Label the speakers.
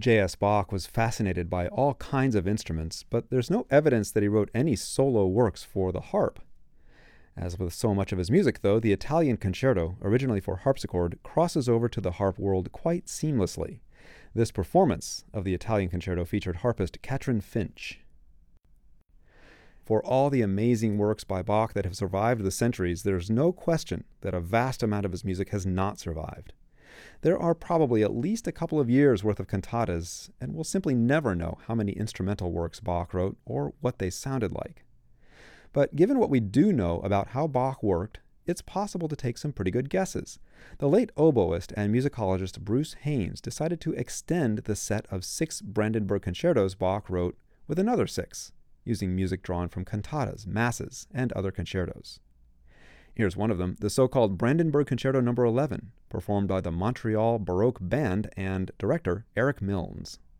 Speaker 1: J.S. Bach was fascinated by all kinds of instruments, but there's no evidence that he wrote any solo works for the harp. As with so much of his music, though, the Italian Concerto, originally for harpsichord, crosses over to the harp world quite seamlessly. This performance of the Italian Concerto featured harpist Katrin Finch. For all the amazing works by Bach that have survived the centuries, there's no question that a vast amount of his music has not survived. There are probably at least a couple of years' worth of cantatas, and we'll simply never know how many instrumental works Bach wrote or what they sounded like. But given what we do know about how Bach worked, it's possible to take some pretty good guesses. The late oboist and musicologist Bruce Haynes decided to extend the set of 6 Brandenburg concertos Bach wrote with another 6, using music drawn from cantatas, masses, and other concertos. Here's one of them, the so-called Brandenburg Concerto No. 11, performed by the Montreal Baroque Band and director Eric Milnes.